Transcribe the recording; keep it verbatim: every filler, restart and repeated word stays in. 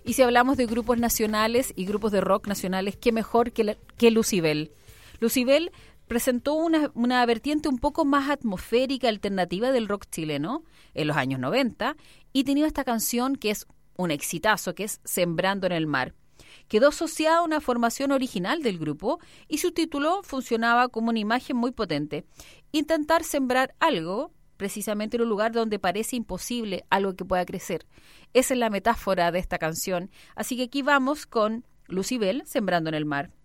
Y si hablamos de grupos nacionales y grupos de rock nacionales, qué mejor que, la, que Lucybell. Lucybell presentó una, una vertiente un poco más atmosférica, alternativa del rock chileno en los años noventa y tenía esta canción que es un exitazo, que es Sembrando en el Mar. Quedó asociada a una formación original del grupo y su título funcionaba como una imagen muy potente. Intentar sembrar algo, precisamente en un lugar donde parece imposible algo que pueda crecer. Esa es la metáfora de esta canción. Así que aquí vamos con Lucybell, Sembrando en el Mar.